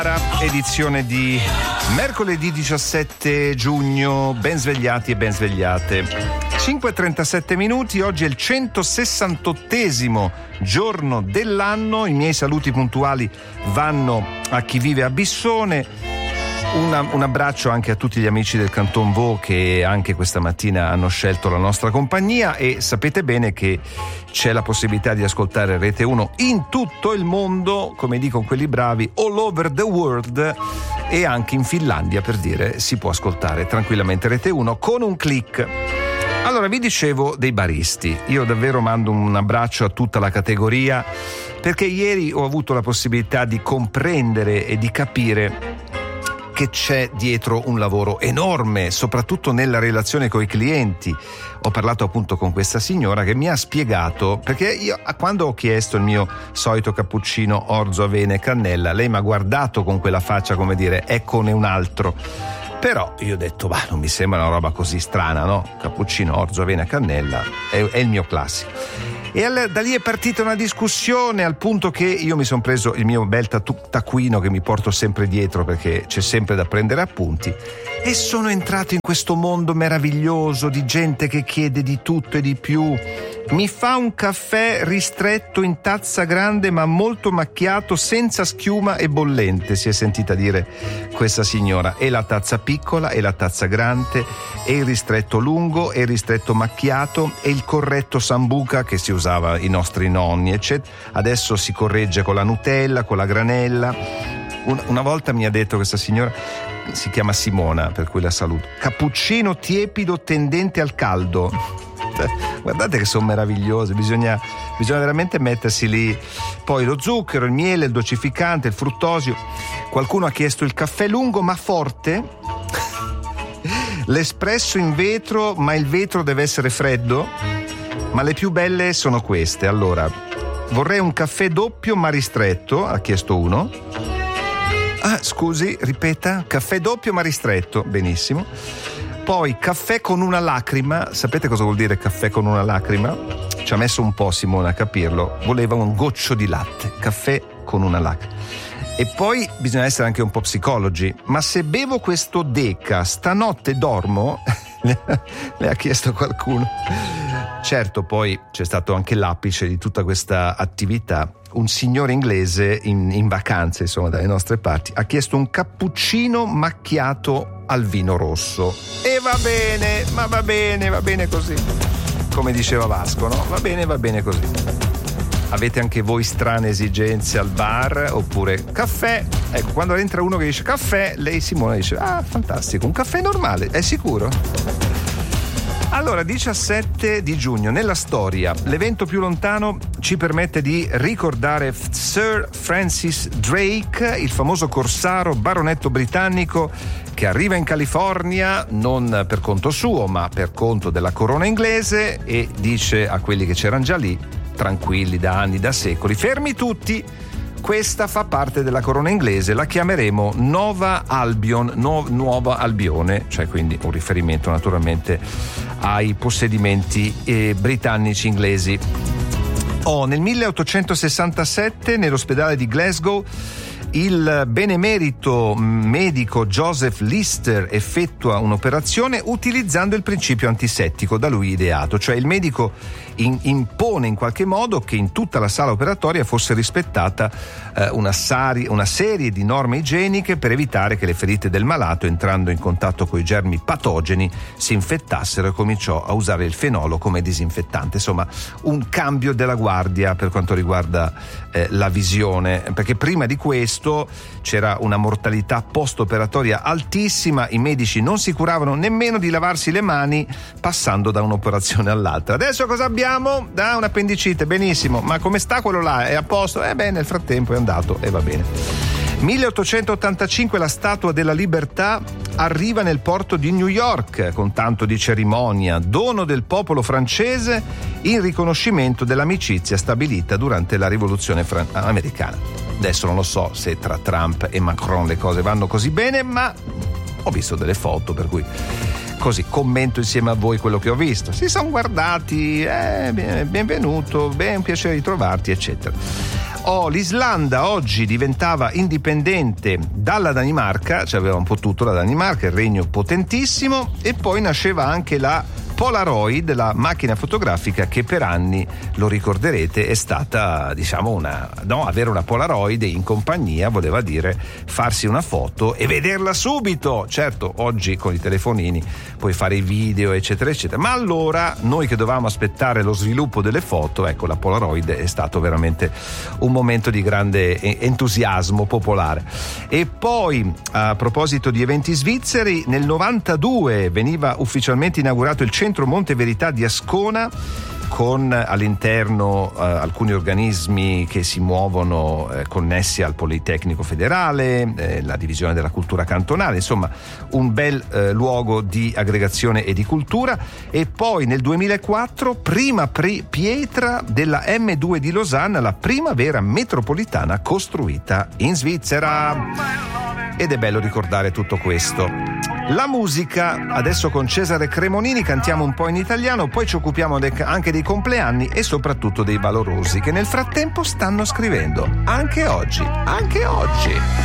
Edizione di mercoledì 17 giugno, ben svegliati e ben svegliate. 5:37 minuti, oggi è il 168esimo giorno dell'anno. I miei saluti puntuali vanno a chi vive a Bissone. Un abbraccio anche a tutti gli amici del Canton Vaud che anche questa mattina hanno scelto la nostra compagnia, e sapete bene che c'è la possibilità di ascoltare Rete 1 in tutto il mondo, come dicono quelli bravi, all over the world, e anche in Finlandia, per dire, si può ascoltare tranquillamente Rete 1 con un click. Allora, vi dicevo dei baristi. Io davvero mando un abbraccio a tutta la categoria, perché ieri ho avuto la possibilità di comprendere e di capire che c'è dietro un lavoro enorme, soprattutto nella relazione con i clienti. Ho parlato appunto con questa signora che mi ha spiegato, perché io quando ho chiesto il mio solito cappuccino orzo, avena e cannella, lei mi ha guardato con quella faccia come dire eccone un altro. Però io ho detto, non mi sembra una roba così strana, no? Cappuccino, orzo, avena, cannella è il mio classico. E da lì è partita una discussione, al punto che io mi sono preso il mio bel taccuino che mi porto sempre dietro perché c'è sempre da prendere appunti, e sono entrato in questo mondo meraviglioso di gente che chiede di tutto e di più. Mi fa un caffè ristretto in tazza grande ma molto macchiato, senza schiuma e bollente, si è sentita dire questa signora. E la tazza piccola e la tazza grande, e il ristretto lungo e il ristretto macchiato, e il corretto sambuca che si usava i nostri nonni, eccetera. Adesso si corregge con la Nutella, con la granella. Una volta mi ha detto questa signora, si chiama Simona, per cui la saluto: cappuccino tiepido tendente al caldo. Guardate che sono meravigliose, bisogna veramente mettersi lì. Poi lo zucchero, il miele, il dolcificante, il fruttosio. Qualcuno ha chiesto il caffè lungo ma forte, l'espresso in vetro, ma il vetro deve essere freddo. Ma le più belle sono queste. Allora, vorrei un caffè doppio ma ristretto, ha chiesto uno. Scusi, ripeta. Caffè doppio ma ristretto, benissimo. Poi caffè con una lacrima. Sapete cosa vuol dire caffè con una lacrima? Ci ha messo un po' Simone a capirlo. Voleva un goccio di latte. Caffè con una lacrima. E poi bisogna essere anche un po' psicologi. Ma se bevo questo Deca, stanotte dormo? Le ha chiesto qualcuno. Certo, poi c'è stato anche l'apice di tutta questa attività. Un signore inglese in vacanze, insomma, dalle nostre parti, ha chiesto un cappuccino macchiato al vino rosso. E va bene così. Come diceva Vasco, no? Va bene così. Avete anche voi strane esigenze al bar? Oppure caffè? Ecco, quando entra uno che dice caffè, lei Simona dice fantastico, un caffè normale, è sicuro? Allora, 17 di giugno, nella storia, l'evento più lontano ci permette di ricordare Sir Francis Drake, il famoso corsaro baronetto britannico che arriva in California non per conto suo ma per conto della corona inglese, e dice a quelli che c'erano già lì, tranquilli da anni, da secoli, fermi tutti, questa fa parte della corona inglese, la chiameremo Nova Albion, Nuova Albione, cioè quindi un riferimento naturalmente ai possedimenti britannici inglesi. Nel 1867 nell'ospedale di Glasgow il benemerito medico Joseph Lister effettua un'operazione utilizzando il principio antisettico da lui ideato, cioè il medico impone in qualche modo che in tutta la sala operatoria fosse rispettata una serie di norme igieniche per evitare che le ferite del malato, entrando in contatto con i germi patogeni, si infettassero, e cominciò a usare il fenolo come disinfettante. Insomma, un cambio della guardia per quanto riguarda la visione, perché prima di questo c'era una mortalità post-operatoria altissima, i medici non si curavano nemmeno di lavarsi le mani passando da un'operazione all'altra. Adesso cosa abbiamo? Un'appendicite, benissimo, ma come sta quello là? È a posto? Nel frattempo è andato e va bene. 1885 la Statua della Libertà arriva nel porto di New York con tanto di cerimonia, dono del popolo francese in riconoscimento dell'amicizia stabilita durante la rivoluzione americana. Adesso non lo so se tra Trump e Macron le cose vanno così bene, ma ho visto delle foto, per cui così commento insieme a voi quello che ho visto. Si sono guardati, benvenuto, un piacere di trovarti, eccetera. L'Islanda oggi diventava indipendente dalla Danimarca, cioè aveva un po' tutto la Danimarca, il regno potentissimo, e poi nasceva anche la Polaroid, la macchina fotografica che per anni, lo ricorderete, è stata, diciamo, avere una Polaroid in compagnia voleva dire farsi una foto e vederla subito. Certo, oggi con i telefonini puoi fare i video eccetera eccetera, ma allora noi che dovevamo aspettare lo sviluppo delle foto, ecco, la Polaroid è stato veramente un momento di grande entusiasmo popolare. E poi, a proposito di eventi svizzeri, nel 92 veniva ufficialmente inaugurato il centro Monte Verità di Ascona, con all'interno alcuni organismi che si muovono connessi al Politecnico Federale, la divisione della cultura cantonale, insomma un bel luogo di aggregazione e di cultura. E poi nel 2004 prima pietra della M2 di Losanna, la prima vera metropolitana costruita in Svizzera. Ed è bello ricordare tutto questo. La musica, adesso con Cesare Cremonini cantiamo un po' in italiano, poi ci occupiamo anche dei compleanni e soprattutto dei valorosi che nel frattempo stanno scrivendo. Anche oggi.